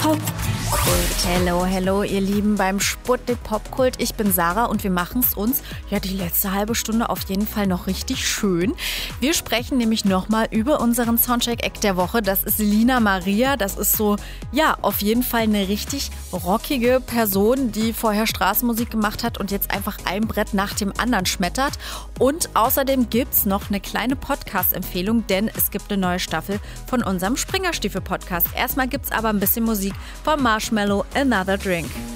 Hello, ihr Lieben beim Sputnik Popkult. Ich bin Sarah und wir machen es uns die letzte halbe Stunde auf jeden Fall noch richtig schön. Wir sprechen nämlich nochmal über unseren Soundcheck-Act der Woche. Das ist Lina Maria. Das ist so, auf jeden Fall eine richtig rockige Person, die vorher Straßenmusik gemacht hat und jetzt einfach ein Brett nach dem anderen schmettert. Und außerdem gibt's noch eine kleine Podcast-Empfehlung, denn es gibt eine neue Staffel von unserem Springerstiefel-Podcast. Erstmal gibt's aber ein bisschen Musik von Marshmello, Another Drink.